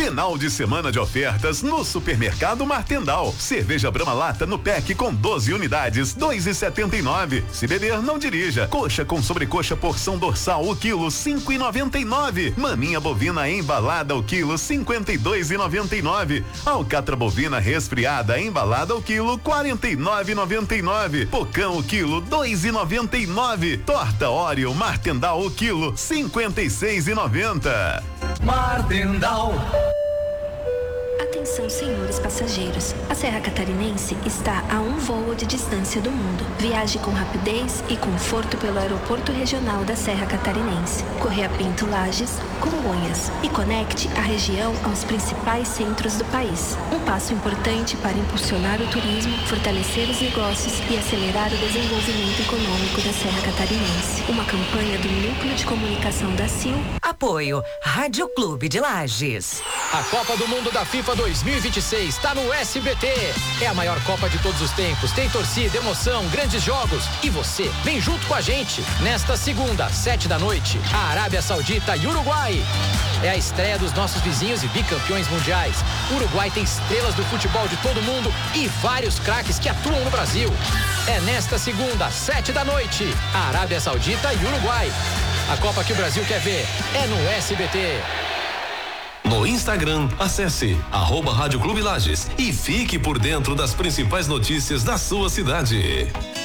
Final de semana de ofertas no Supermercado Martendal. Cerveja Brahma Lata no pack com 12 unidades, 2,79. Se beber, não dirija. Coxa com sobrecoxa porção dorsal o quilo, 5,99. Maminha bovina embalada o quilo, 52,99. Alcatra bovina resfriada embalada o quilo, 49,99. Pocão o quilo, 2,99. Torta Oreo Martendal o quilo, 56,90. Martendal. Atenção, senhores passageiros. A Serra Catarinense está a um voo de distância do mundo. Viaje com rapidez e conforto pelo aeroporto regional da Serra Catarinense, Correia Pinto Lages, Congonhas, e conecte a região aos principais centros do país. Um passo importante para impulsionar o turismo, fortalecer os negócios e acelerar o desenvolvimento econômico da Serra Catarinense. Uma campanha do Núcleo de Comunicação da CIL. Apoio Rádio Clube de Lages. A Copa do Mundo da FIFA 2026 está no SBT. É a maior Copa de todos os tempos. Tem torcida, emoção, grandes jogos. E você, vem junto com a gente. Nesta segunda, 19h, a Arábia Saudita e Uruguai. É a estreia dos nossos vizinhos e bicampeões mundiais. O Uruguai tem estrelas do futebol de todo mundo e vários craques que atuam no Brasil. É nesta segunda, 19h, a Arábia Saudita e Uruguai. A Copa que o Brasil quer ver é no SBT. No Instagram, acesse @Rádio Clube Lages e fique por dentro das principais notícias da sua cidade.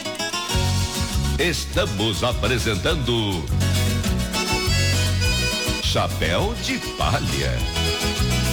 Estamos apresentando Chapéu de Palha.